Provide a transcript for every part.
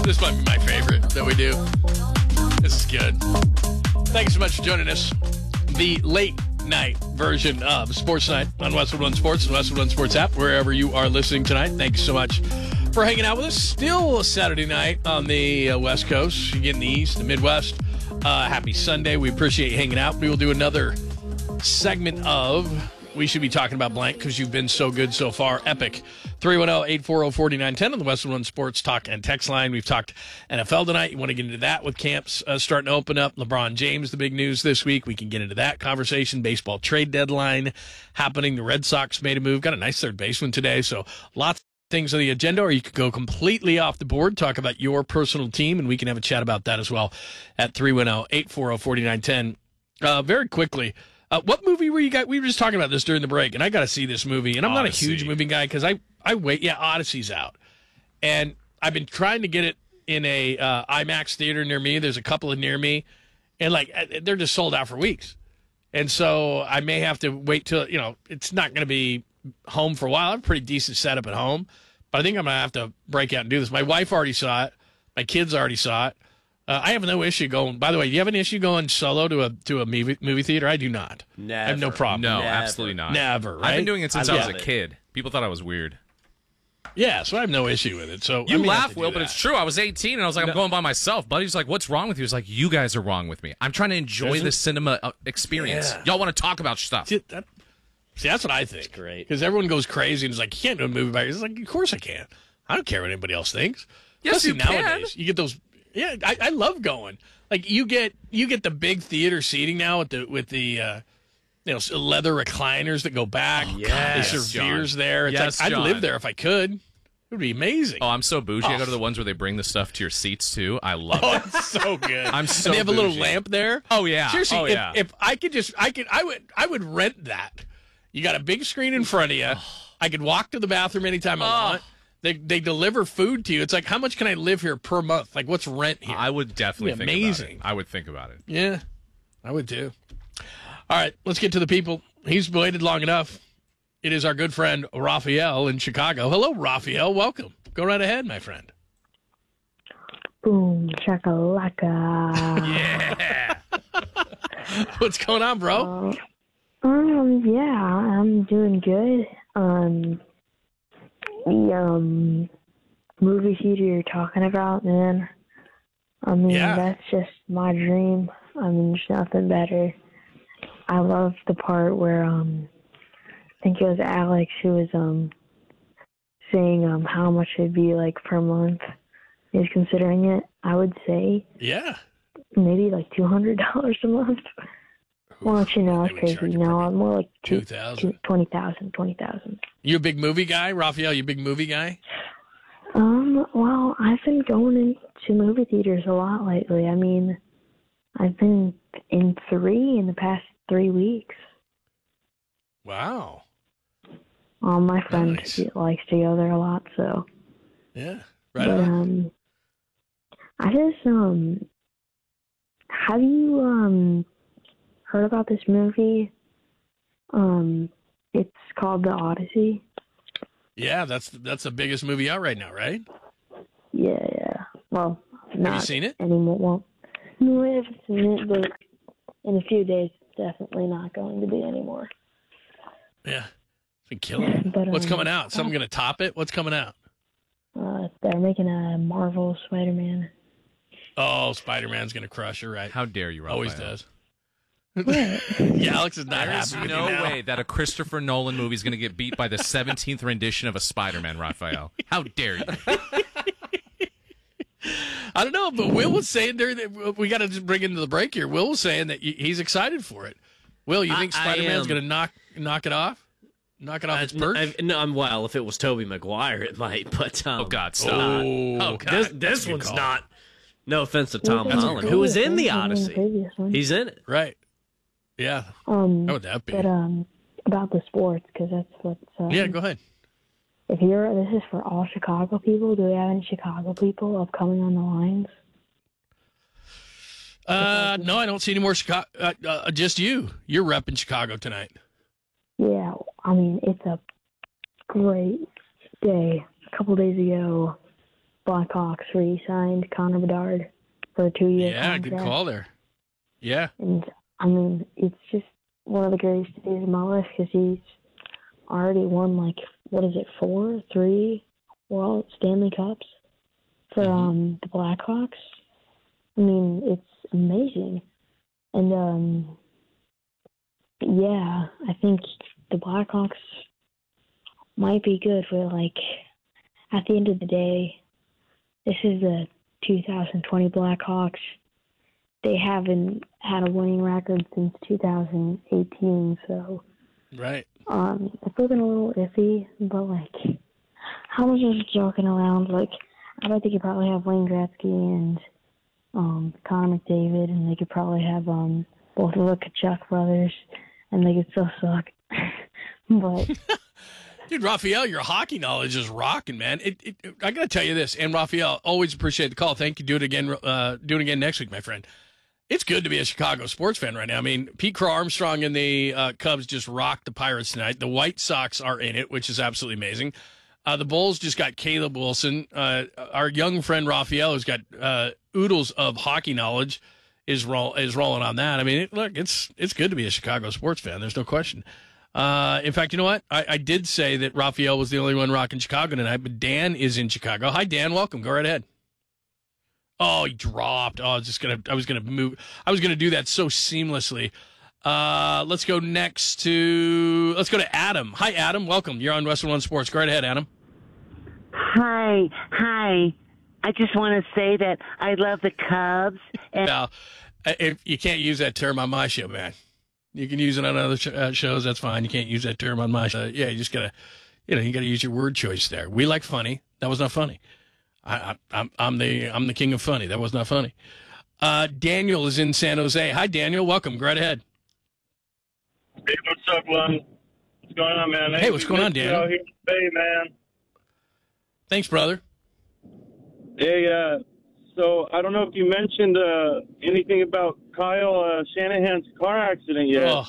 This might be my favorite that we do. This is good. Thanks so much for joining us. The late night version of Sports Night on Westwood One Sports and Westwood One Sports app, wherever you are listening tonight. Thanks so much for hanging out with us. Still a Saturday night on the West Coast. You get in the East, the Midwest. Happy Sunday. We appreciate you hanging out. We will do another segment of We Should Be Talking About Blank because you've been so good so far. Epic. 310-840-4910 on the Westwood One Sports Talk and Text line. We've talked NFL tonight. You want to get into that with camps starting to open up. LeBron James, the big news this week. We can get into that conversation. Baseball trade deadline happening. The Red Sox made a move. Got a nice third baseman today. So lots of things on the agenda, or you could go completely off the board, talk about your personal team, and we can have a chat about that as well at 310-840-4910. Very quickly, what movie were you guys? We were just talking about this during the break, and I got to see this movie. And I'm not a huge movie guy because I wait. Yeah, Odyssey's out, and I've been trying to get it in a IMAX theater near me. There's a couple of near me, and they're just sold out for weeks. And so I may have to wait till it's not going to be home for a while. I have a pretty decent setup at home, but I think I'm going to have to break out and do this. My wife already saw it. My kids already saw it. I have no issue going. By the way, do you have an issue going solo to a movie theater? I do not. Never. I have no problem. No, Never. Absolutely not. Never. Right? I've been doing it since I was a it. kid. People thought I was weird. Yeah, so I have no issue with it. So You I may have laugh, to do Will, but that. it's true. I was 18, and I was like, I'm going by myself. Buddy's like, what's wrong with you? He's like, you guys are wrong with me. I'm trying to enjoy the cinema experience. Yeah. Y'all want to talk about stuff. See, that's what I think. That's great. Because everyone goes crazy and is like, you can't do a movie by yourself. It's like, of course I can. I don't care what anybody else thinks. Yes, Especially you can. nowadays. You get those. Yeah, I love going. Like you get the big theater seating now with the leather recliners that go back. yes, They serve John. beers there. It's Yes, like, I'd John. live there if I could. It would be amazing. Oh, I'm so bougie. I go to the ones where they bring the stuff to your seats, too. I love Oh, it. it's so good. I'm so And they have a little bougie. lamp there. Oh, yeah. Seriously, Oh, yeah. if I could I would rent that. You got a big screen in front of you. I could walk to the bathroom anytime I want. They deliver food to you. It's like, how much can I live here per month? Like, what's rent here? I would definitely It'd think be about amazing. it. I would think about it. Yeah, I would too. All right, let's get to the people. He's waited long enough. It is our good friend Raphael in Chicago. Hello, Raphael. Welcome. Go right ahead, my friend. Boom, shakalaka. Yeah. What's going on, bro? Yeah, I'm doing good. The movie theater you're talking about, man. I mean, Yeah. that's just my dream. I mean, there's nothing better. I love the part where I think it was Alex who was saying how much it'd be like per month. He was considering it. I would say Yeah. maybe like $200 a month. Well, that's They would crazy. charge you No, per I'm more like 2,000. 20,000. You a big movie guy, Raphael? You a big movie guy? Well, I've been going into movie theaters a lot lately. I mean, I've been in 3 in the past 3 weeks. Wow. My friend Nice. likes to go there a lot, so. Yeah. Right But, on. I just, have you, heard about this movie? It's called The Odyssey. Yeah, that's the biggest movie out right now, right? Yeah. Well, not Have you seen it? anymore. Well, no, I haven't seen it, but in a few days, it's definitely not going to be anymore. Yeah. It's been killing it. But, What's coming out? Something going to top it? What's coming out? They're making a Marvel Spider-Man. Oh, Spider-Man's going to crush her, right? How dare you, Raphael? Always does. Yeah, Alex is not There's happy with no you now. way that a Christopher Nolan movie is going to get beat by the 17th rendition of a Spider-Man, Raphael. How dare you? I don't know, but Will was saying there that we got to just bring into the break here. Will was saying that he's excited for it. Will, you think I Spider-Man's am. going to knock it off? Knock it off its perch? Well, if it was Tobey Maguire, it might. But Oh, God, stop. Oh, God. this a good one's call. not. No offense to Tom That's a Holland, good who was one. in the That's the Odyssey. previous one. He's in it. Right. Yeah. How would that be? But about the sports, because that's what's. Yeah, go ahead. This is for all Chicago people. Do we have any Chicago people upcoming on the lines? No, I don't see any more Chicago. Just you. You're repping Chicago tonight. Yeah, I mean, it's a great day. A couple days ago, Blackhawks re-signed Connor Bedard for a 2-year Yeah, contract. good call there. Yeah. And, I mean, it's just one of the greatest days of my life because he's already won, like, 3 World Stanley Cups for the Blackhawks. I mean, it's amazing. And, yeah, I think the Blackhawks might be good for, like, at the end of the day, this is the 2020 Blackhawks. They haven't had a winning record since 2018, so Right. it's looking a little iffy, but, like, I was just joking around. Like, I bet they could probably have Wayne Gretzky and Connor McDavid, and they could probably have both of the Kachuk brothers, and they could still suck. But Dude, Raphael, your hockey knowledge is rocking, man. I got to tell you this, and Raphael, always appreciate the call. Thank you. Do it again next week, my friend. It's good to be a Chicago sports fan right now. I mean, Pete Crow Armstrong and the Cubs just rocked the Pirates tonight. The White Sox are in it, which is absolutely amazing. The Bulls just got Caleb Wilson. Our young friend Raphael, who's got oodles of hockey knowledge, is rolling on that. I mean, it's good to be a Chicago sports fan. There's no question. In fact, you know what? I did say that Raphael was the only one rocking Chicago tonight, but Dan is in Chicago. Hi, Dan. Welcome. Go right ahead. Oh, he dropped. Oh, I was gonna do that so seamlessly. Let's go to Adam. Hi, Adam. Welcome. You're on Western One Sports. Go right ahead, Adam. Hi. I just want to say that I love the Cubs. And Now, if you can't use that term on my show, man. You can use it on other shows. That's fine. You can't use that term on my show. Yeah, you just gotta, you gotta use your word choice there. We like funny. That was not funny. I'm the king of funny. That was not funny. Daniel is in San Jose. Hi, Daniel. Welcome. Go right ahead. Hey, what's up, Lon? What's going on, man? Hey, what's going on, Daniel? Out here today, man. Thanks, brother. Hey, so I don't know if you mentioned anything about Kyle Shanahan's car accident yet. Oh,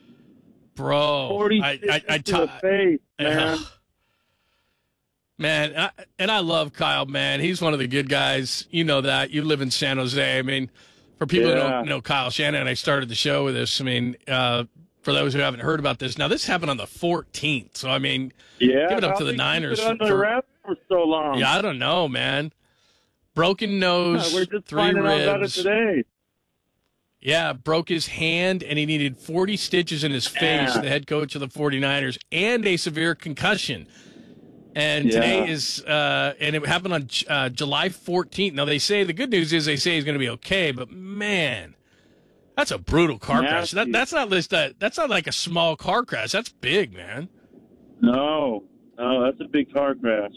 bro. 46 to the face, man. Man, I love Kyle, man. He's one of the good guys. You know that. You live in San Jose. I mean, for people who don't know Kyle Shanahan, I started the show with this. I mean, for those who haven't heard about this, now this happened on the 14th. So, I mean, give it up to the Niners. Under wraps for so long. Yeah, I don't know, man. Broken nose, we're just 3 finding ribs. out about it today. Yeah, broke his hand, and he needed 40 stitches in his face, the head coach of the 49ers, and a severe concussion. And today is, and it happened on July 14th. Now, the good news is they say he's going to be okay, but man, that's a brutal car crash. That's not like a small car crash. That's big, man. No, that's a big car crash.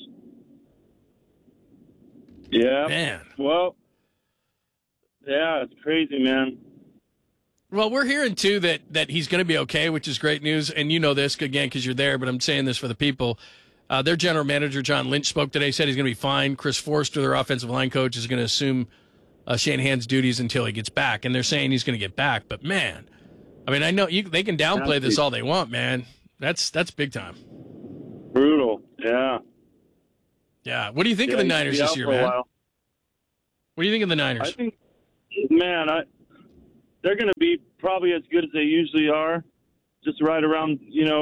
Yeah. Man. Well, yeah, it's crazy, man. Well, we're hearing, too, that he's going to be okay, which is great news. And you know this, again, because you're there, but I'm saying this for the people. Their general manager, John Lynch, spoke today, said he's going to be fine. Chris Forster, their offensive line coach, is going to assume Shanahan's duties until he gets back. And they're saying he's going to get back. But, man, I mean, I know they can downplay this all they want, man. That's big time. Brutal, yeah. Yeah. What do you think of the Niners this year, man? What do you think of the Niners? I think, man, they're going to be probably as good as they usually are, just right around,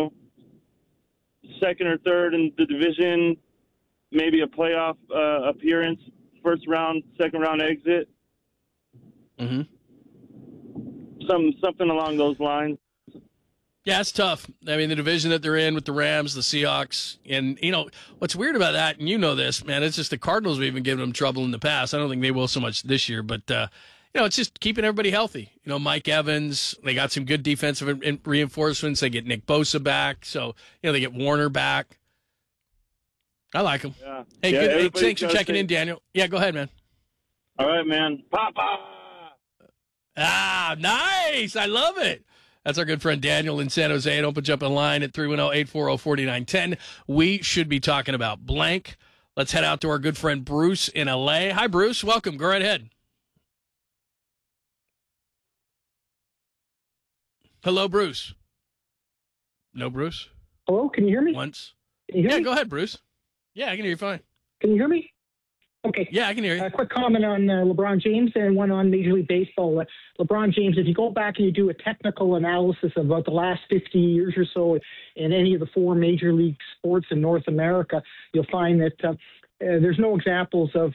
second or third in the division, maybe a playoff appearance, first round, second round exit. Mm-hmm. Something along those lines. Yeah, it's tough. I mean, the division that they're in with the Rams, the Seahawks, and, what's weird about that, and you know this, man, it's just the Cardinals have even given them trouble in the past. I don't think they will so much this year, but, it's just keeping everybody healthy. Mike Evans, they got some good defensive reinforcements. They get Nick Bosa back, so, they get Warner back. I like them. Yeah. Hey, good. Hey, thanks for checking in, Daniel. Yeah, go ahead, man. All right, man. Papa! Ah, nice. I love it. That's our good friend Daniel in San Jose. And open jump in line at 310-840-4910. We should be talking about blank. Let's head out to our good friend Bruce in L.A. Hi, Bruce. Welcome. Go right ahead. Hello, Bruce. No, Bruce? Hello, can you hear me? Once. Can you hear me? Go ahead, Bruce. Yeah, I can hear you fine. Can you hear me? Okay. Yeah, I can hear you. A quick comment on LeBron James and one on Major League Baseball. LeBron James, if you go back and you do a technical analysis of about the last 50 years or so in any of the 4 major league sports in North America, you'll find that there's no examples of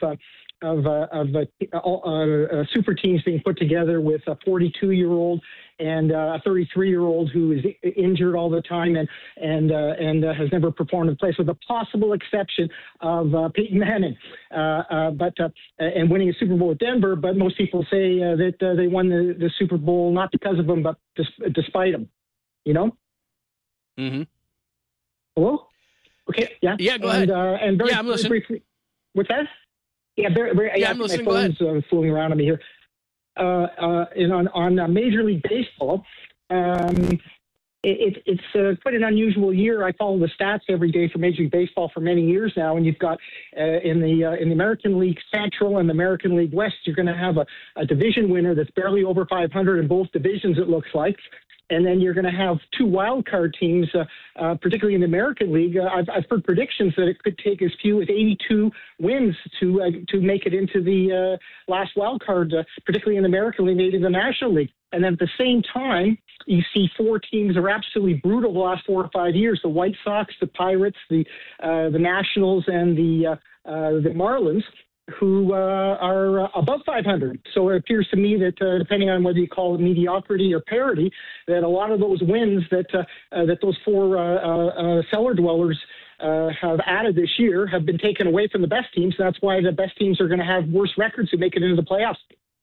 super teams being put together with a 42-year-old and a 33-year-old who is injured all the time and has never performed in place, with a possible exception of Peyton Manning, and winning a Super Bowl with Denver. But most people say that they won the Super Bowl not because of him, but despite him. You know? Mm-hmm. Hello? Okay. Yeah. Yeah. Go ahead. And very, I'm listening. Very briefly, what's that? Yeah, I'm listening. My phone's fooling around on me here. On Major League Baseball, it's quite an unusual year. I follow the stats every day for Major League Baseball for many years now, and you've got in the American League Central and the American League West, you're going to have a division winner that's barely over 500 in both divisions, it looks like. And then you're going to have 2 wild card teams, particularly in the American League. I've heard predictions that it could take as few as 82 wins to make it into the last wild card, particularly in the American League, maybe the National League. And then at the same time, you see 4 teams that are absolutely brutal the last 4 or 5 years: the White Sox, the Pirates, the Nationals, and the Marlins, who are above 500. So it appears to me that depending on whether you call it mediocrity or parity, that a lot of those wins that those 4 cellar dwellers have added this year have been taken away from the best teams. That's why the best teams are going to have worse records who make it into the playoffs.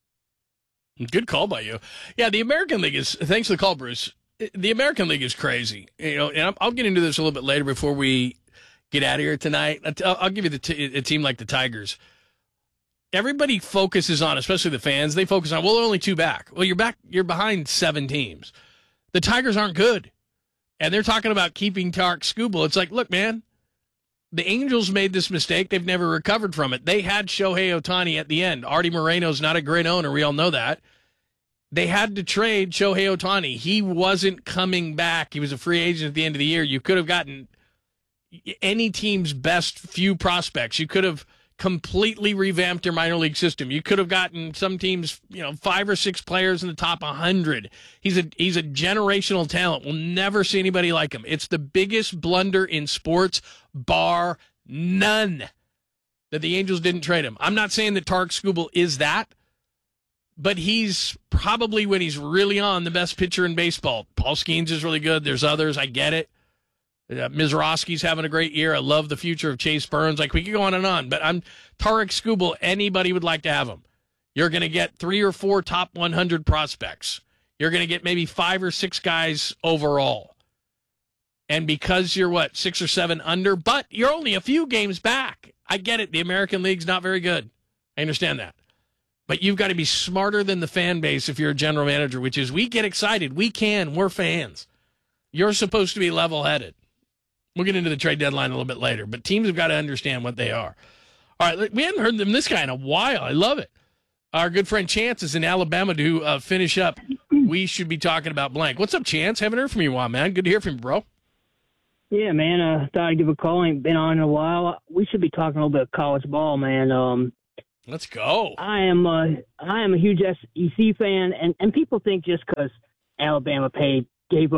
Good call by you. Yeah, the American League is, thanks for the call, Bruce. The American League is crazy. You know, and I'll get into this a little bit later before we get out of here tonight. I'll give you a team like the Tigers. Everybody focuses on, especially the fans, they focus on, well, only 2 back. Well, you're behind 7 teams. The Tigers aren't good. And they're talking about keeping Tarik Skubal. It's like, look, man, the Angels made this mistake. They've never recovered from it. They had Shohei Ohtani at the end. Artie Moreno's not a great owner. We all know that. They had to trade Shohei Ohtani. He wasn't coming back. He was a free agent at the end of the year. You could have gotten any team's best few prospects. You could have completely revamped their minor league system. You could have gotten some teams, 5 or 6 players in the top 100. He's a generational talent. We'll never see anybody like him. It's the biggest blunder in sports, bar none, that the Angels didn't trade him. I'm not saying that Tarik Skubal is that, but he's probably, when he's really on, the best pitcher in baseball. Paul Skeens is really good. There's others. I get it. Mizrahi's having a great year. I love the future of Chase Burns. Like, we could go on. But I'm Tarik Skubal. Anybody would like to have him. You're going to get 3 or 4 top 100 prospects. You're going to get maybe 5 or 6 guys overall. And because you're, 6 or 7 under, but you're only a few games back. I get it. The American League's not very good. I understand that. But you've got to be smarter than the fan base if you're a general manager, which is, we get excited. We're fans. You're supposed to be level-headed. We'll get into the trade deadline a little bit later, but teams have got to understand what they are. All right, we hadn't heard from this guy in a while. I love it. Our good friend Chance is in Alabama to finish up. We should be talking about blank. What's up, Chance? Haven't heard from you in a while, man. Good to hear from you, bro. Yeah, man. Thought I'd give a call. Ain't been on in a while. We should be talking a little bit of college ball, man. Let's go. I am a huge SEC fan, and people think just because Alabama gave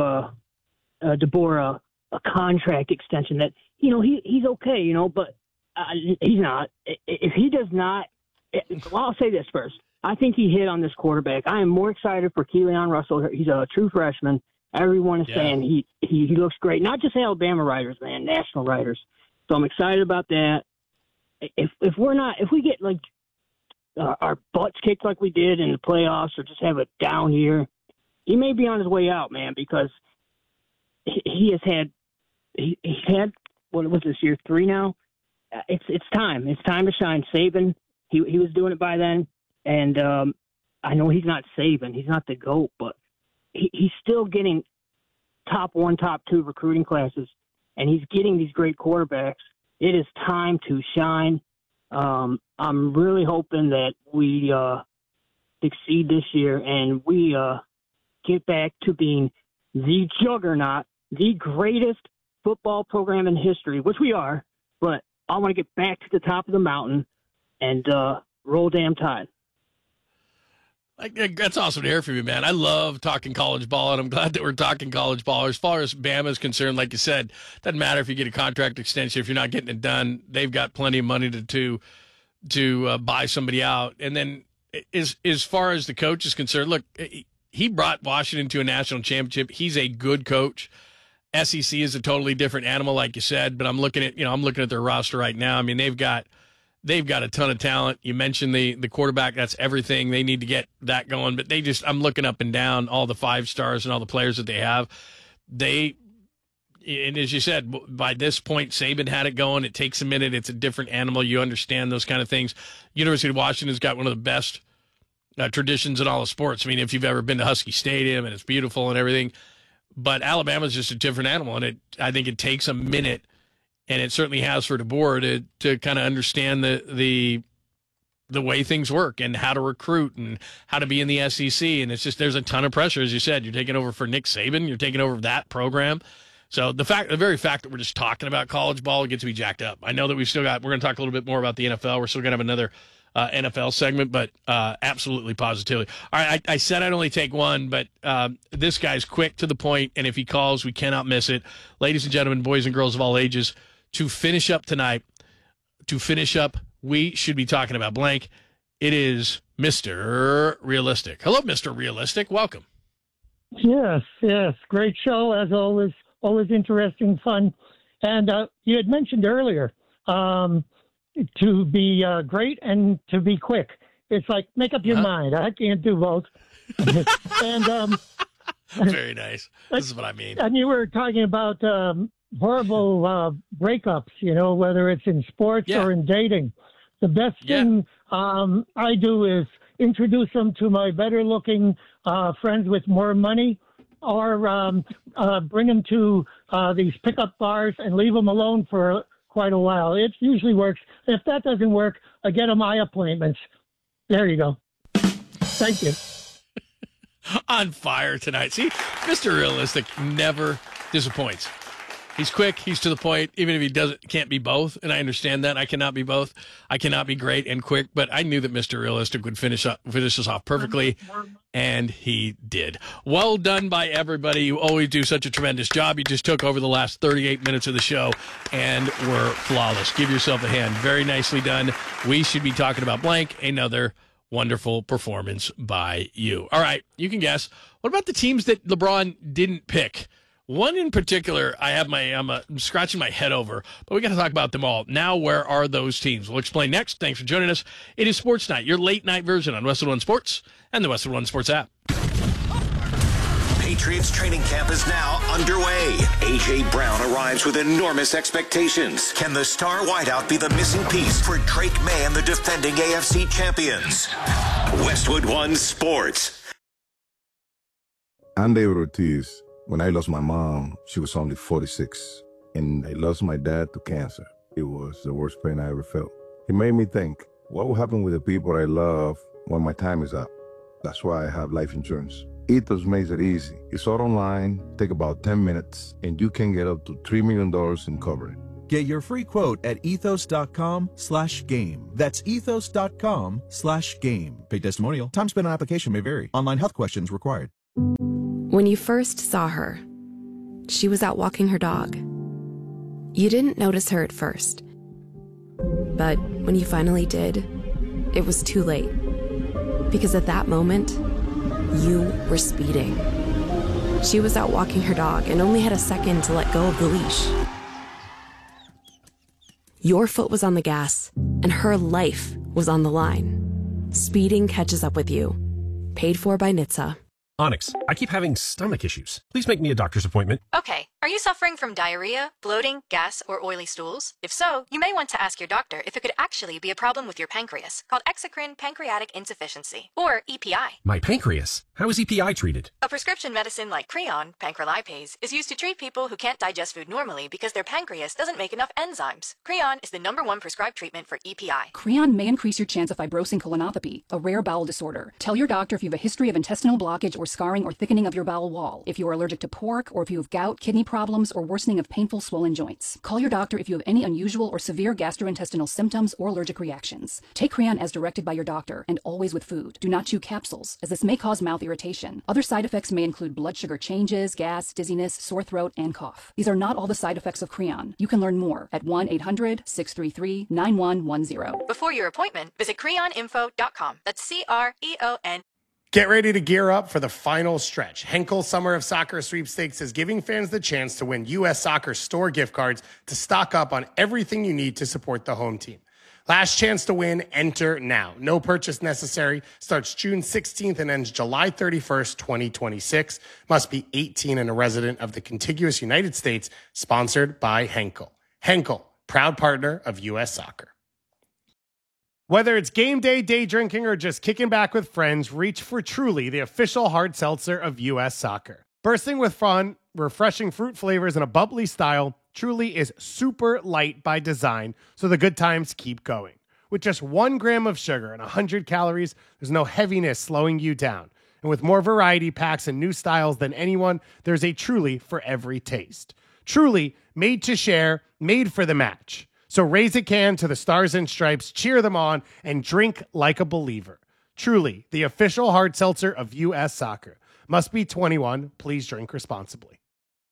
DeBoer a contract extension that, he's okay, but he's not. If he does not, I'll say this first. I think he hit on this quarterback. I am more excited for Keelan Russell. He's a true freshman. Everyone is saying he looks great. Not just Alabama writers, man, national writers. So I'm excited about that. If we get our butts kicked like we did in the playoffs, or just have a down year, he may be on his way out, man, because he's had what was this year 3 now. It's time. It's time to shine. Saban, he was doing it by then, and I know he's not Saban. He's not the GOAT, but he's still getting top 1, top 2 recruiting classes, and he's getting these great quarterbacks. It is time to shine. I'm really hoping that we succeed this year and we get back to being the juggernaut, the greatest football program in history, which we are, but I want to get back to the top of the mountain and roll damn tide. That's awesome to hear from you, man. I love talking college ball, and I'm glad that we're talking college ball. As far as Bama is concerned, like you said, doesn't matter if you get a contract extension. If you're not getting it done, they've got plenty of money to buy somebody out. And then as far as the coach is concerned, look, he brought Washington to a national championship. He's a good coach. SEC is a totally different animal, like you said, but I'm looking at their roster right now. I mean, they've got a ton of talent. You mentioned the quarterback. That's everything. They need to get that going. But I'm looking up and down all the 5 stars and all the players that they have. And as you said, by this point, Saban had it going. It takes a minute. It's a different animal. You understand those kind of things. University of Washington's got one of the best traditions in all of sports. I mean, if you've ever been to Husky Stadium, and it's beautiful and everything. But Alabama's just a different animal, and I think it takes a minute. And it certainly has for DeBoer to kind of understand the way things work and how to recruit and how to be in the SEC. And it's just, there's a ton of pressure. As you said, you're taking over for Nick Saban. You're taking over that program. So the very fact that we're just talking about college ball gets me jacked up. I know that we're going to talk a little bit more about the NFL. We're still going to have another NFL segment, but absolutely positively. All right, I said I'd only take one, but this guy's quick to the point, and if he calls, we cannot miss it. Ladies and gentlemen, boys and girls of all ages, to finish up tonight, we should be talking about blank. It is Mr. Realistic. Hello, Mr. Realistic. Welcome. Yes. Great show, as always. Always interesting, fun. And you had mentioned earlier to be great and to be quick. It's like, make up your mind. I can't do both. And very nice. This is what I mean. And you were talking about horrible breakups, whether it's in sports or in dating. The best thing I do is introduce them to my better-looking friends with more money, or bring them to these pickup bars and leave them alone for quite a while. It usually works. If that doesn't work, I get them eye appointments. There you go. Thank you. On fire tonight. See, Mr. Realistic never disappoints. He's quick. He's to the point. Even if he can't be both, and I understand that. I cannot be both. I cannot be great and quick. But I knew that Mr. Realistic would finish us off perfectly, and he did. Well done by everybody. You always do such a tremendous job. You just took over the last 38 minutes of the show and were flawless. Give yourself a hand. Very nicely done. We should be talking about blank. Another wonderful performance by you. All right, you can guess. What about the teams that LeBron didn't pick? One in particular, I'm scratching my head over, but we got to talk about them all. Now, where are those teams? We'll explain next. Thanks for joining us. It is Sports Night, your late night version on Westwood One Sports and the Westwood One Sports app. Patriots training camp is now underway. A.J. Brown arrives with enormous expectations. Can the star wideout be the missing piece for Drake May and the defending AFC champions? Westwood One Sports. I'm David Ortiz. When I lost my mom, she was only 46, and I lost my dad to cancer. It was the worst pain I ever felt. It made me think, what will happen with the people I love when my time is up? That's why I have life insurance. Ethos makes it easy. It's all online, take about 10 minutes, and you can get up to $3 million in coverage. Get your free quote at ethos.com/game. That's ethos.com/game. Paid testimonial. Time spent on application may vary. Online health questions required. When you first saw her, she was out walking her dog. You didn't notice her at first. But when you finally did, it was too late. Because at that moment, you were speeding. She was out walking her dog and only had a second to let go of the leash. Your foot was on the gas, and her life was on the line. Speeding catches up with you. Paid for by NHTSA. Onyx, I keep having stomach issues. Please make me a doctor's appointment. Okay. Are you suffering from diarrhea, bloating, gas, or oily stools? If so, you may want to ask your doctor if it could actually be a problem with your pancreas, called exocrine pancreatic insufficiency, or EPI. My pancreas? How is EPI treated? A prescription medicine like Creon, pancrelipase, is used to treat people who can't digest food normally because their pancreas doesn't make enough enzymes. Creon is the #1 prescribed treatment for EPI. Creon may increase your chance of fibrosing colonopathy, a rare bowel disorder. Tell your doctor if you have a history of intestinal blockage or scarring or thickening of your bowel wall, if you are allergic to pork, or if you have gout, kidney problems, or worsening of painful swollen joints. Call your doctor if you have any unusual or severe gastrointestinal symptoms or allergic reactions. Take Creon as directed by your doctor and always with food. Do not chew capsules, as this may cause mouth irritation. Other side effects may include blood sugar changes, gas, dizziness, sore throat, and cough. These are not all the side effects of Creon. You can learn more at 1-800-633-9110. Before your appointment, visit creoninfo.com. That's CREON. Get ready to gear up for the final stretch. Henkel Summer of Soccer Sweepstakes is giving fans the chance to win U.S. Soccer store gift cards to stock up on everything you need to support the home team. Last chance to win, enter now. No purchase necessary. Starts June 16th and ends July 31st, 2026. Must be 18 and a resident of the contiguous United States. Sponsored by Henkel. Henkel, proud partner of U.S. Soccer. Whether it's game day, day drinking, or just kicking back with friends, reach for Truly, the official hard seltzer of U.S. Soccer. Bursting with fun, refreshing fruit flavors, and a bubbly style, Truly is super light by design, so the good times keep going. With just 1 gram of sugar and 100 calories, there's no heaviness slowing you down. And with more variety packs and new styles than anyone, there's a Truly for every taste. Truly, made to share, made for the match. So raise a can to the Stars and Stripes, cheer them on, and drink like a believer. Truly, the official hard seltzer of U.S. Soccer. Must be 21. Please drink responsibly.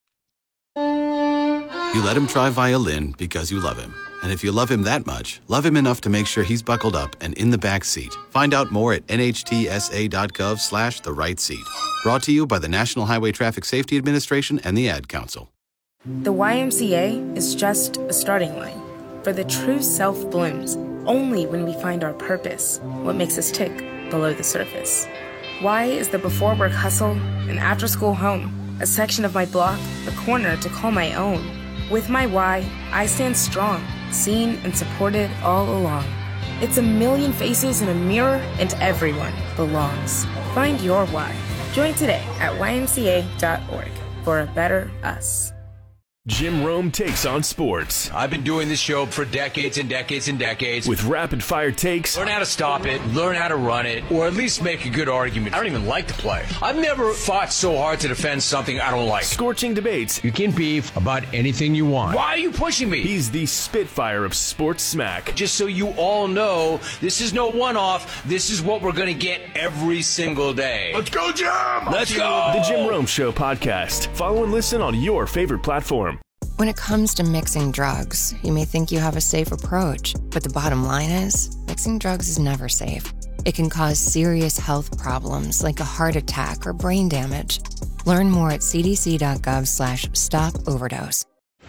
You let him try violin because you love him. And if you love him that much, love him enough to make sure he's buckled up and in the back seat. Find out more at nhtsa.gov/the right seat. Brought to you by the National Highway Traffic Safety Administration and the Ad Council. The YMCA is just a starting line. For the true self blooms only when we find our purpose, what makes us tick below the surface. Y is the before work hustle, an after school home, a section of my block, a corner to call my own. With my Y, I stand strong, seen and supported all along. It's a million faces in a mirror, and everyone belongs. Find your Y. Join today at ymca.org for a better us. Jim Rome takes on sports. I've been doing this show for decades and decades and decades. With rapid-fire takes. Learn how to stop it, learn how to run it, or at least make a good argument. I don't even like to play. I've never fought so hard to defend something I don't like. Scorching debates. You can beef about anything you want. Why are you pushing me? He's the Spitfire of sports smack. Just so you all know, this is no one-off. This is what we're going to get every single day. Let's go, Jim! Let's go! The Jim Rome Show podcast. Follow and listen on your favorite platform. When it comes to mixing drugs, you may think you have a safe approach, but the bottom line is, mixing drugs is never safe. It can cause serious health problems like a heart attack or brain damage. Learn more at cdc.gov/stop-overdose.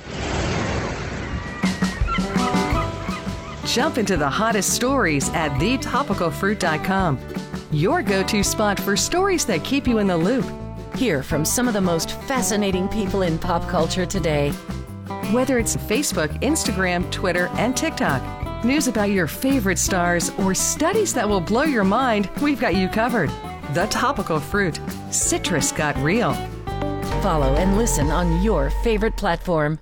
Jump into the hottest stories at thetopicalfruit.com. Your go-to spot for stories that keep you in the loop. Hear from some of the most fascinating people in pop culture today. Whether it's Facebook, Instagram, Twitter, and TikTok, news about your favorite stars, or studies that will blow your mind, we've got you covered. The Topical Fruit. Citrus got real. Follow and listen on your favorite platform.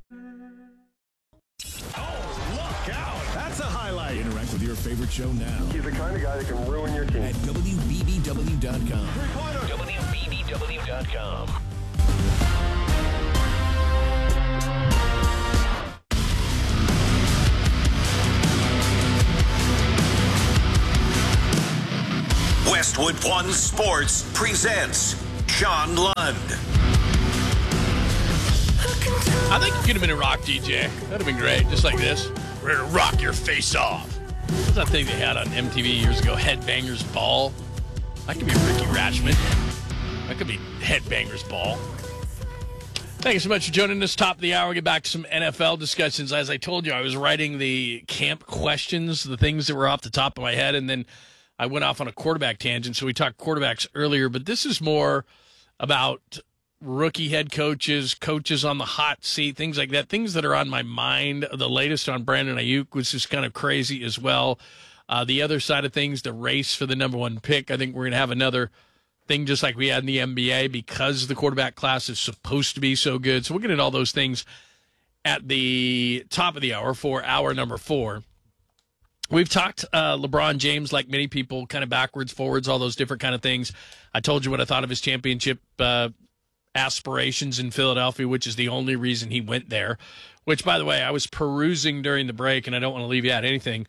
That's a highlight. Interact with your favorite show now. He's the kind of guy that can ruin your team. At WBBW.com. WBBW.com. Westwood One Sports presents John Lund. I think you could have been a rock DJ. That would have been great, just like this. We're going to rock your face off. What's that thing they had on MTV years ago? Headbangers Ball. That could be Ricky Rashman. That could be Headbangers Ball. Thank you so much for joining us. Top of the hour. Get back to some NFL discussions. As I told you, I was writing the camp questions, the things that were off the top of my head, and then I went off on a quarterback tangent. So we talked quarterbacks earlier, but this is more about rookie head coaches, coaches on the hot seat, things like that, things that are on my mind. The latest on Brandon Ayuk, which is kind of crazy as well. The other side of things, the race for the number one pick. I think we're going to have another thing just like we had in the NBA because the quarterback class is supposed to be so good. So we'll get into all those things at the top of the hour for hour number 4. We've talked LeBron James, like many people, kind of backwards, forwards, all those different kind of things. I told you what I thought of his championship aspirations in Philadelphia, which is the only reason he went there, which, by the way, I was perusing during the break, and I don't want to leave you out anything.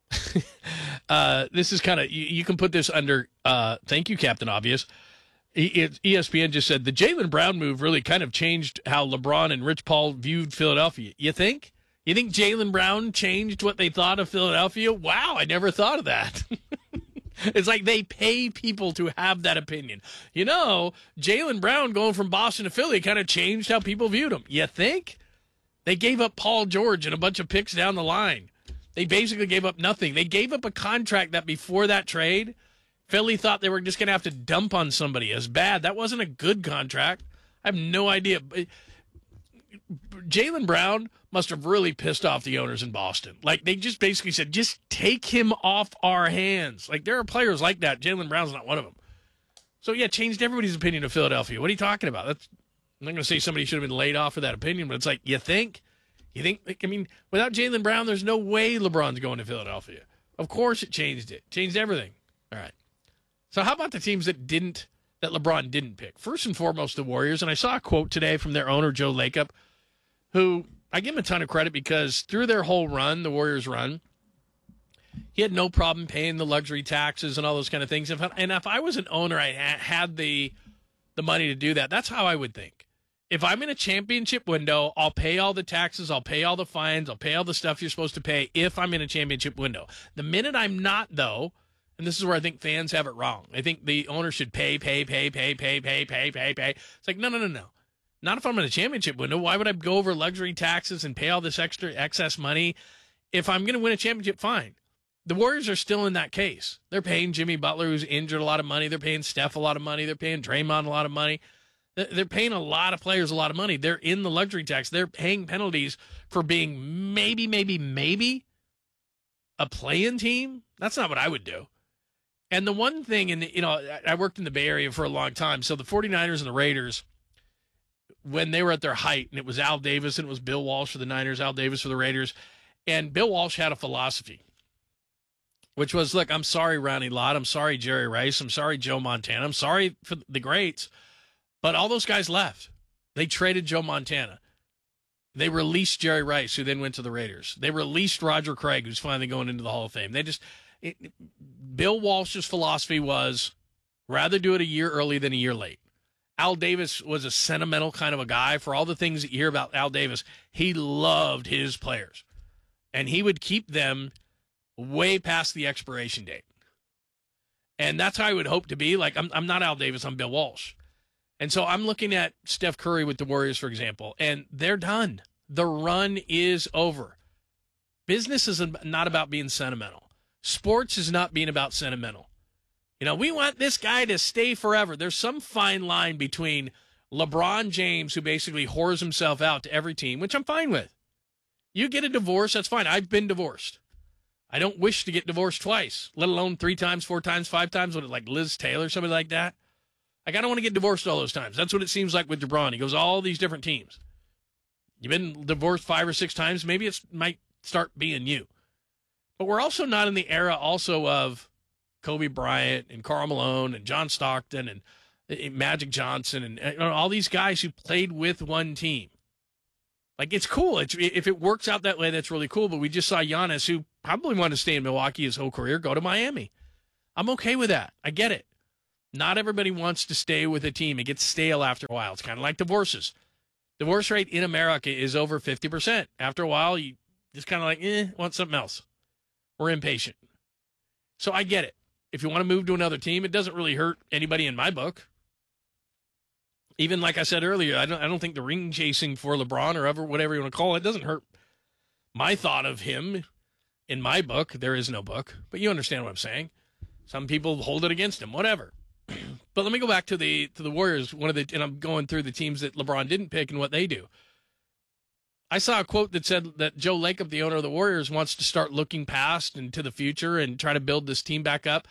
This is kind of, you can put this under, thank you, Captain Obvious. ESPN just said the Jaylen Brown move really kind of changed how LeBron and Rich Paul viewed Philadelphia. You think? You think Jaylen Brown changed what they thought of Philadelphia? Wow, I never thought of that. It's like they pay people to have that opinion. You know, Jaylen Brown going from Boston to Philly kind of changed how people viewed him. You think? They gave up Paul George and a bunch of picks down the line. They basically gave up nothing. They gave up a contract that before that trade, Philly thought they were just going to have to dump on somebody as bad. That wasn't a good contract. I have no idea. Jaylen Brown must have really pissed off the owners in Boston. Like, they just basically said, just take him off our hands. Like, there are players like that. Jaylen Brown's not one of them. So, yeah, changed everybody's opinion of Philadelphia. What are you talking about? I'm not going to say somebody should have been laid off for that opinion, but it's like, you think? I mean, without Jaylen Brown, there's no way LeBron's going to Philadelphia. Of course it changed it. Changed everything. All right. So how about the teams that LeBron didn't pick? First and foremost, the Warriors. And I saw a quote today from their owner, Joe Lacob, who I give him a ton of credit because through their whole run, the Warriors run, he had no problem paying the luxury taxes and all those kind of things. And if I was an owner, I had the money to do that. That's how I would think. If I'm in a championship window, I'll pay all the taxes, I'll pay all the fines, I'll pay all the stuff you're supposed to pay if I'm in a championship window. The minute I'm not, though, and this is where I think fans have it wrong. I think the owner should pay. It's like, no. Not if I'm in a championship window. Why would I go over luxury taxes and pay all this extra excess money? If I'm going to win a championship, fine. The Warriors are still in that case. They're paying Jimmy Butler, who's injured, a lot of money. They're paying Steph a lot of money. They're paying Draymond a lot of money. They're paying a lot of players a lot of money. They're in the luxury tax. They're paying penalties for being maybe a play-in team. That's not what I would do. And the one thing, and I worked in the Bay Area for a long time, so the 49ers and the Raiders, when they were at their height, and it was Al Davis and it was Bill Walsh for the Niners, Al Davis for the Raiders, and Bill Walsh had a philosophy, which was, look, I'm sorry, Ronnie Lott, I'm sorry, Jerry Rice, I'm sorry, Joe Montana, I'm sorry for the greats, but all those guys left. They traded Joe Montana. They released Jerry Rice, who then went to the Raiders. They released Roger Craig, who's finally going into the Hall of Fame. Bill Walsh's philosophy was rather do it a year early than a year late. Al Davis was a sentimental kind of a guy. For all the things that you hear about Al Davis, he loved his players. And he would keep them way past the expiration date. And that's how I would hope to be. Like, I'm not Al Davis, I'm Bill Walsh. And so I'm looking at Steph Curry with the Warriors, for example, and they're done. The run is over. Business is not about being sentimental. Sports is not being about sentimental. We want this guy to stay forever. There's some fine line between LeBron James, who basically whores himself out to every team, which I'm fine with. You get a divorce, that's fine. I've been divorced. I don't wish to get divorced twice, let alone 3 times, 4 times, 5 times, like Liz Taylor, somebody like that. Like, I don't want to get divorced all those times. That's what it seems like with LeBron. He goes all these different teams. You've been divorced 5 or 6 times, maybe it might start being you. But we're also not in the era also of Kobe Bryant and Karl Malone and John Stockton and Magic Johnson and all these guys who played with one team. Like, it's cool. If it works out that way, that's really cool. But we just saw Giannis, who probably wanted to stay in Milwaukee his whole career, go to Miami. I'm okay with that. I get it. Not everybody wants to stay with a team. It gets stale after a while. It's kind of like divorces. Divorce rate in America is over 50%. After a while, you just kind of like, want something else. We're impatient. So I get it. If you want to move to another team, it doesn't really hurt anybody in my book. Even like I said earlier, I don't think the ring chasing for LeBron or whatever you want to call it doesn't hurt my thought of him in my book. There is no book, but you understand what I'm saying. Some people hold it against him, whatever. But let me go back to the Warriors. And I'm going through the teams that LeBron didn't pick and what they do. I saw a quote that said that Joe Lacob, the owner of the Warriors, wants to start looking past and to the future and try to build this team back up.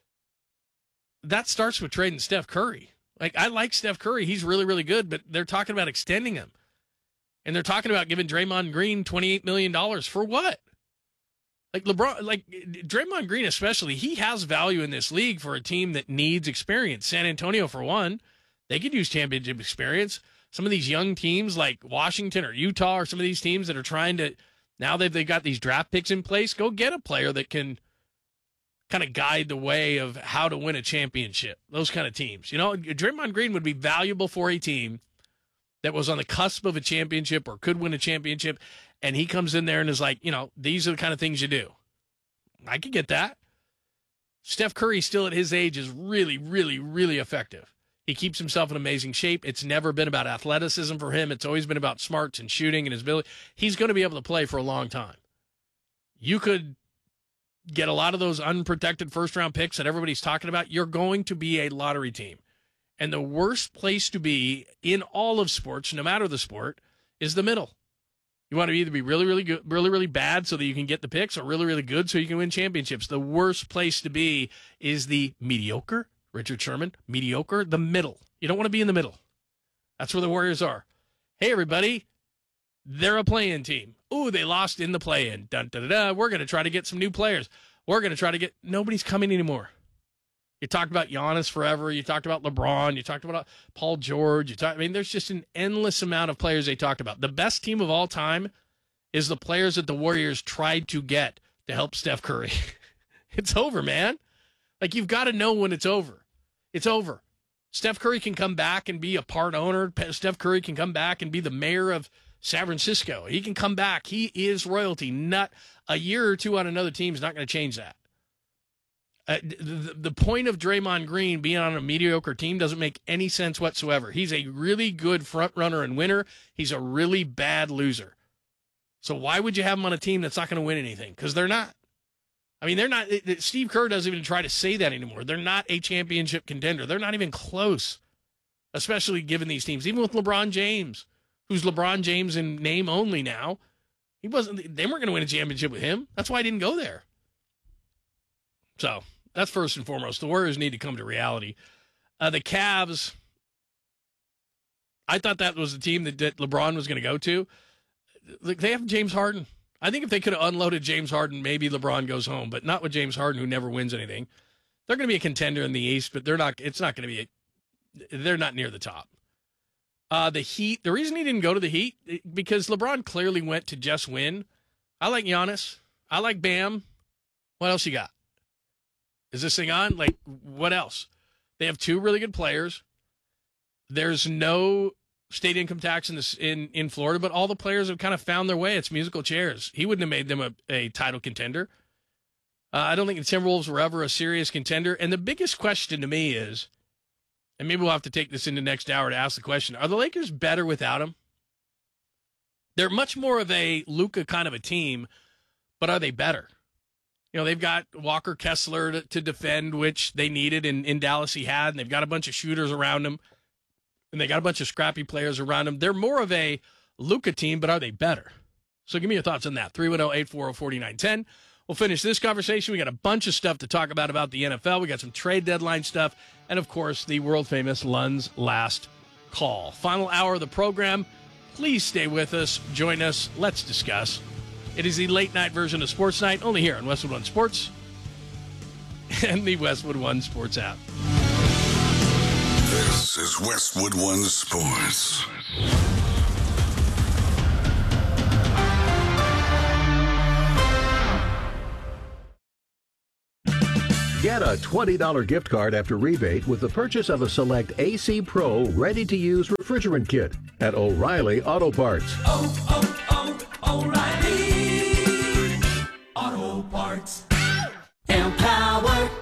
That starts with trading Steph Curry. Like, I like Steph Curry. He's really, really good, but they're talking about extending him. And they're talking about giving Draymond Green $28 million. For what? Like Draymond Green especially, he has value in this league for a team that needs experience. San Antonio, for one, They could use championship experience. Some of these young teams like Washington or Utah or some of these teams that are trying to, now they've got these draft picks in place, go get a player that can kind of guide the way of how to win a championship. Those kind of teams. Draymond Green would be valuable for a team that was on the cusp of a championship or could win a championship, and he comes in there and is like, these are the kind of things you do. I could get that. Steph Curry, still at his age, is really, really, really effective. He keeps himself in amazing shape. It's never been about athleticism for him. It's always been about smarts and shooting and his ability. He's going to be able to play for a long time. You could get a lot of those unprotected first-round picks that everybody's talking about. You're going to be a lottery team. And the worst place to be in all of sports, no matter the sport, is the middle. You want to either be really, really good, really, really bad so that you can get the picks, or really, really good so you can win championships. The worst place to be is the mediocre. Richard Sherman, mediocre, the middle. You don't want to be in the middle. That's where the Warriors are. Hey, everybody, they're a play-in team. Ooh, they lost in the play-in. Dun, dun, dun, dun. We're going to try to get some new players. We're going to try to get – nobody's coming anymore. You talked about Giannis forever. You talked about LeBron. You talked about Paul George. There's just an endless amount of players they talked about. The best team of all time is the players that the Warriors tried to get to help Steph Curry. It's over, man. Like, you've got to know when it's over. It's over. Steph Curry can come back and be a part owner. Steph Curry can come back and be the mayor of San Francisco. He can come back. He is royalty. Not a year or two on another team is not going to change that. The point of Draymond Green being on a mediocre team doesn't make any sense whatsoever. He's a really good front runner and winner. He's a really bad loser. So why would you have him on a team that's not going to win anything? Because they're not. They're not. Steve Kerr doesn't even try to say that anymore. They're not a championship contender. They're not even close, especially given these teams. Even with LeBron James, who's LeBron James in name only now, they weren't going to win a championship with him. That's why he didn't go there. So that's first and foremost. The Warriors need to come to reality. The Cavs, I thought that was the team that LeBron was going to go to. They have James Harden. I think if they could have unloaded James Harden, maybe LeBron goes home, but not with James Harden, who never wins anything. They're going to be a contender in the East, but they're not. It's not going to be. They're not near the top. The Heat. The reason he didn't go to the Heat because LeBron clearly went to just win. I like Giannis. I like Bam. What else you got? Is this thing on? Like, what else? They have two really good players. There's no state income tax in Florida, but all the players have kind of found their way. It's musical chairs. He wouldn't have made them a title contender. I don't think the Timberwolves were ever a serious contender. And the biggest question to me is, and maybe we'll have to take this into next hour to ask the question, are the Lakers better without him? They're much more of a Luka kind of a team, but are they better? They've got Walker Kessler to defend, which they needed in Dallas he had, and they've got a bunch of shooters around him. And they got a bunch of scrappy players around them. They're more of a Luka team, but are they better? So give me your thoughts on that. 310-840-4910. We'll finish this conversation. We got a bunch of stuff to talk about the NFL. We got some trade deadline stuff. And, of course, the world-famous Lund's Last Call. Final hour of the program. Please stay with us. Join us. Let's discuss. It is the late-night version of Sports Night, only here on Westwood One Sports and the Westwood One Sports app. This is Westwood One Sports. Get a $20 gift card after rebate with the purchase of a select AC Pro ready-to-use refrigerant kit at O'Reilly Auto Parts. O'Reilly Auto Parts. Empower.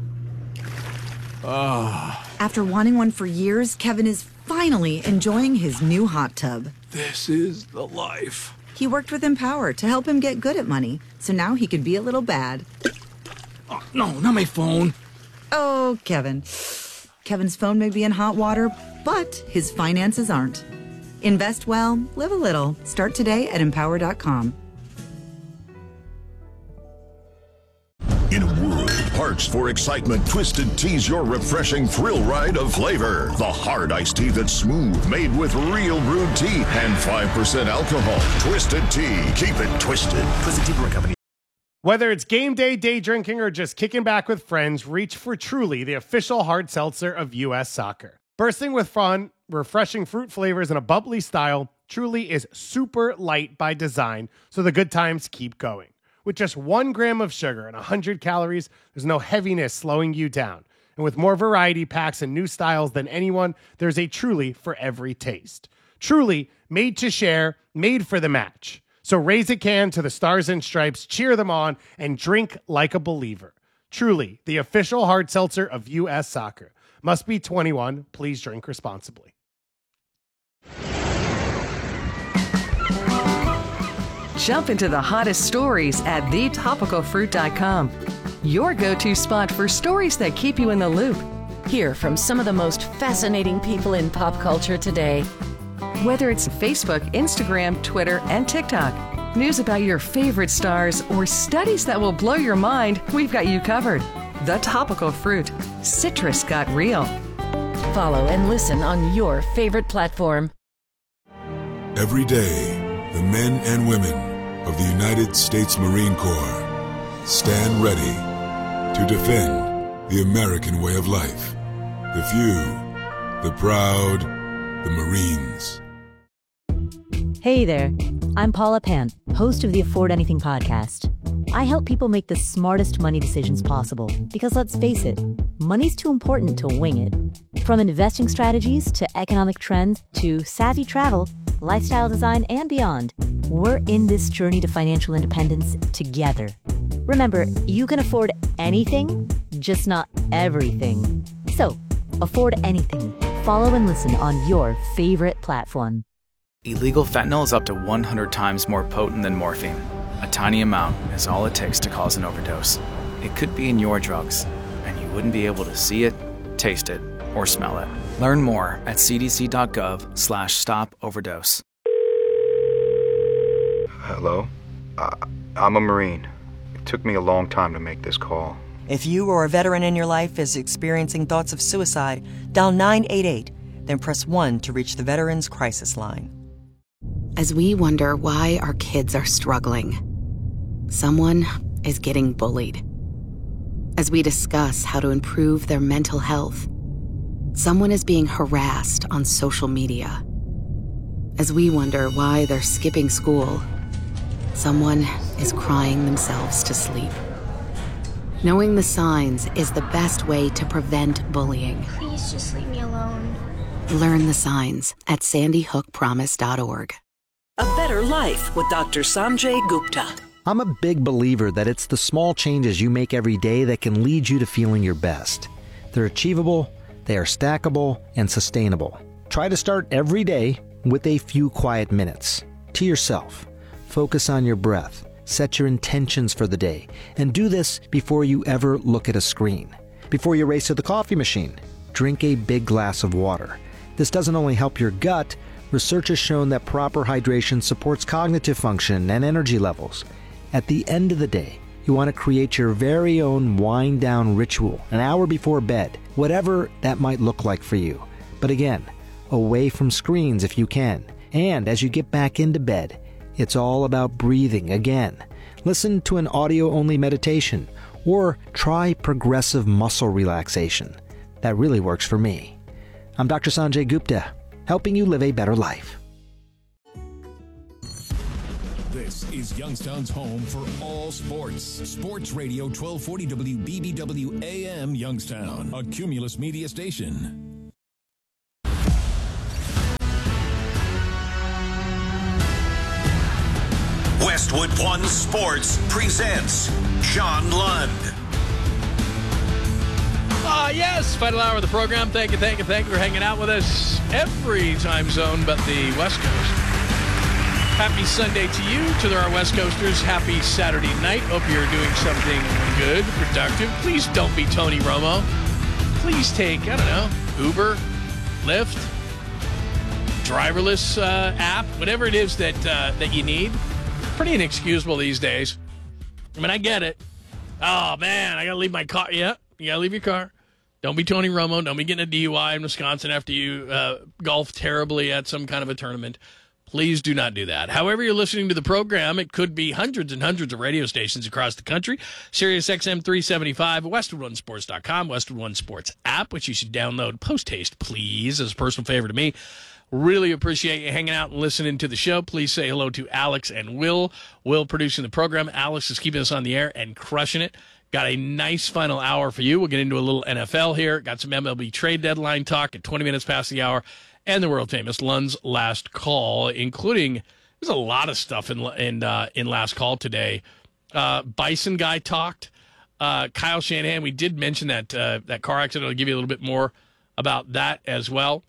After wanting one for years, Kevin is finally enjoying his new hot tub. This is the life. He worked with Empower to help him get good at money, so now he can be a little bad. Oh, no, not my phone. Oh, Kevin. Kevin's phone may be in hot water, but his finances aren't. Invest well, live a little. Start today at Empower.com. In a world parched for excitement, Twisted Tea's your refreshing thrill ride of flavor. The hard iced tea that's smooth, made with real brewed tea and 5% alcohol. Twisted Tea. Keep it twisted. Twisted Tea Brewing Company. Whether it's game day drinking, or just kicking back with friends, reach for Truly, the official hard seltzer of U.S. soccer. Bursting with fun, refreshing fruit flavors, and a bubbly style, Truly is super light by design, so the good times keep going. With just 1 gram of sugar and 100 calories, there's no heaviness slowing you down. And with more variety packs and new styles than anyone, there's a Truly for every taste. Truly, made to share, made for the match. So raise a can to the Stars and Stripes, cheer them on, and drink like a believer. Truly, the official hard seltzer of U.S. Soccer. Must be 21. Please drink responsibly. Jump into the hottest stories at thetopicalfruit.com. Your go-to spot for stories that keep you in the loop. Hear from some of the most fascinating people in pop culture today. Whether it's Facebook, Instagram, Twitter, and TikTok, news about your favorite stars, or studies that will blow your mind, we've got you covered. The Topical Fruit. Citrus got real. Follow and listen on your favorite platform. Every day, the men and women of the United States Marine Corps stand ready to defend the American way of life. The few, the proud, the Marines. Hey there, I'm Paula Pant, host of the Afford Anything podcast. I help people make the smartest money decisions possible because let's face it, money's too important to wing it. From investing strategies to economic trends to savvy travel, lifestyle design, and beyond, we're in this journey to financial independence together. Remember, you can afford anything, just not everything. So, afford anything. Follow and listen on your favorite platform. Illegal fentanyl is up to 100 times more potent than morphine. A tiny amount is all it takes to cause an overdose. It could be in your drugs, and you wouldn't be able to see it, taste it, or smell it. Learn more at cdc.gov/stop-overdose. Hello? I'm a Marine. It took me a long time to make this call. If you or a veteran in your life is experiencing thoughts of suicide, dial 988, then press 1 to reach the Veterans Crisis Line. As we wonder why our kids are struggling, someone is getting bullied. As we discuss how to improve their mental health, someone is being harassed on social media. As we wonder why they're skipping school, someone is crying themselves to sleep. Knowing the signs is the best way to prevent bullying. Please just leave me alone. Learn the signs at sandyhookpromise.org. A Better Life with Dr. Sanjay Gupta. I'm a big believer that it's the small changes you make every day that can lead you to feeling your best. They're achievable, they are stackable, and sustainable. Try to start every day with a few quiet minutes. To yourself. Focus on your breath. Set your intentions for the day. And do this before you ever look at a screen. Before you race to the coffee machine, drink a big glass of water. This doesn't only help your gut, research has shown that proper hydration supports cognitive function and energy levels. At the end of the day, you want to create your very own wind-down ritual an hour before bed, whatever that might look like for you. But again, away from screens if you can. And as you get back into bed, it's all about breathing again. Listen to an audio-only meditation or try progressive muscle relaxation. That really works for me. I'm Dr. Sanjay Gupta, helping you live a better life. This is Youngstown's home for all sports. Sports Radio 1240 WBBW AM Youngstown, a Cumulus media station. Westwood One Sports presents John Lund. Yes, final hour of the program. Thank you for hanging out with us every time zone but the West Coast. Happy Sunday to you, to our West Coasters. Happy Saturday night. Hope you're doing something good, productive. Please don't be Tony Romo. Please take, Uber, Lyft, driverless app, whatever it is that you need. Pretty inexcusable these days. I mean, I get it. Oh, man, I got to leave my car. Yeah, you got to leave your car. Don't be Tony Romo. Don't be getting a DUI in Wisconsin after you golf terribly at some kind of a tournament. Please do not do that. However you're listening to the program, it could be hundreds and hundreds of radio stations across the country. Sirius XM 375, WestwoodOneSports.com, Westwood One Sports app, which you should download post-haste, please, as a personal favor to me. Really appreciate you hanging out and listening to the show. Please say hello to Alex and Will. Will producing the program. Alex is keeping us on the air and crushing it. Got a nice final hour for you. We'll get into a little NFL here. Got some MLB trade deadline talk at 20 minutes past the hour. And the world-famous Lund's Last Call, including there's a lot of stuff in Last Call today. Bison guy talked. Kyle Shanahan, we did mention that car accident. I'll give you a little bit more about that as well.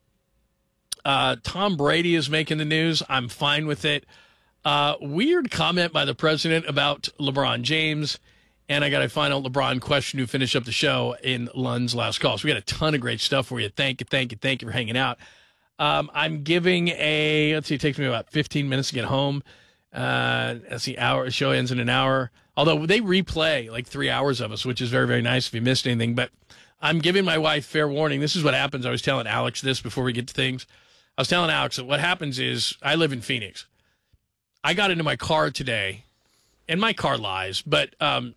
Tom Brady is making the news. I'm fine with it. Weird comment by the president about LeBron James. And I got a final LeBron question to finish up the show in Lund's Last Call. So we got a ton of great stuff for you. Thank you for hanging out. I'm giving let's see, it takes me about 15 minutes to get home. Let's see, show ends in an hour. Although they replay like 3 hours of us, which is very, very nice if you missed anything. But I'm giving my wife fair warning. This is what happens. I was telling Alex this before we get to things. I was telling Alex that what happens is I live in Phoenix. I got into my car today, and my car lies, but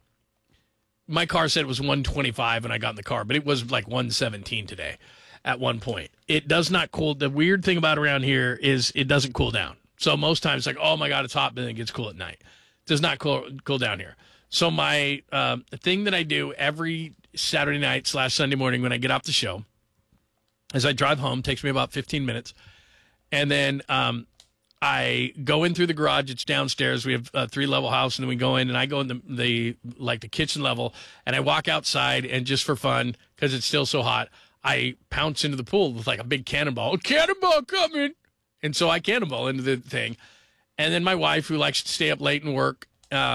my car said it was 125 when I got in the car, but it was like 117 today at one point. It does not cool. The weird thing about around here is it doesn't cool down. So most times it's like, oh my God, it's hot, but then it gets cool at night. It does not cool down here. So my thing that I do every Saturday night / Sunday morning when I get off the show is I drive home, takes me about 15 minutes, and then I go in through the garage. It's downstairs. We have a 3-level house, and then we go in, and I go in the kitchen level, and I walk outside, and just for fun, because it's still so hot, I pounce into the pool with like a big cannonball. Cannonball coming! And so I cannonball into the thing. And then my wife, who likes to stay up late and work,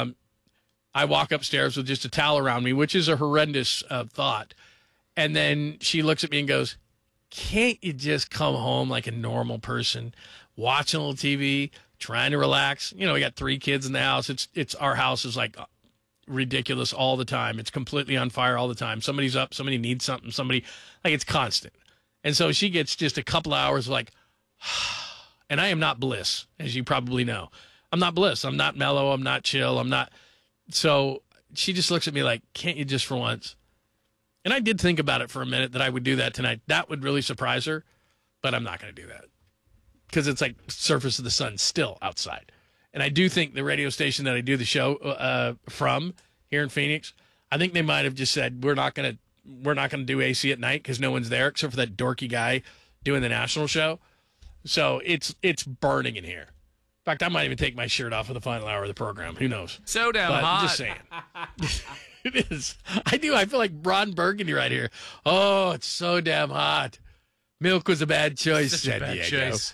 I walk upstairs with just a towel around me, which is a horrendous thought. And then she looks at me and goes, can't you just come home like a normal person, watching a little TV, trying to relax? You know, we got 3 kids in the house. It's our house is like ridiculous all the time. It's completely on fire all the time. Somebody's up, somebody needs something, it's constant. And so she gets just a couple hours like, and I am not Bliss, as you probably know. I'm not Bliss. I'm not mellow. I'm not chill. I'm not. So she just looks at me like, can't you just for once? And I did think about it for a minute that I would do that tonight. That would really surprise her, but I'm not going to do that because it's like surface of the sun still outside. And I do think the radio station that I do the show from here in Phoenix, I think they might have just said we're not going to do AC at night because no one's there except for that dorky guy doing the national show. So it's burning in here. In fact, I might even take my shirt off for the final hour of the program. Who knows? So damn hot. I'm just saying. It is. I do. I feel like Ron Burgundy right here. Oh, it's so damn hot. Milk was a bad choice. Such a bad choice.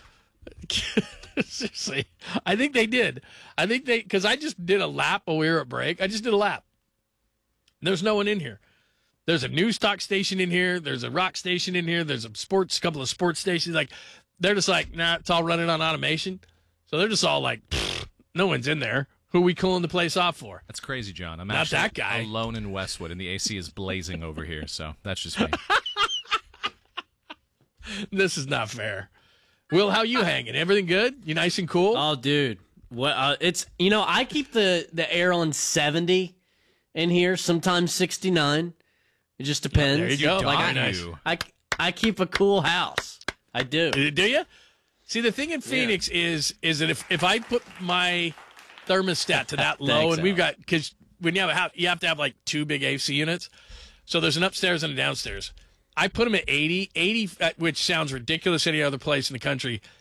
Seriously. I think they did. Because I just did a lap while we were at break. I just did a lap. There's no one in here. There's a news talk station in here. There's a rock station in here. There's a couple of sports stations. Like, they're just like, nah, it's all running on automation. So they're just all like, no one's in there. Who are we cooling the place off for? That's crazy, John. I'm not actually that guy. Alone in Westwood, and the AC is blazing over here, so that's just me. This is not fair. Will, how you hanging? Everything good? You nice and cool? Oh, dude. What? It's I keep the air on 70 in here, sometimes 69. It just depends. There you go. Nice. I keep a cool house. I do. Do you? See, the thing in Phoenix is that if I put my thermostat to that low, and we've got, because when you have a house, you have to have like 2 big AC units. So there's an upstairs and a downstairs. I put them at 80, which sounds ridiculous any other place in the country.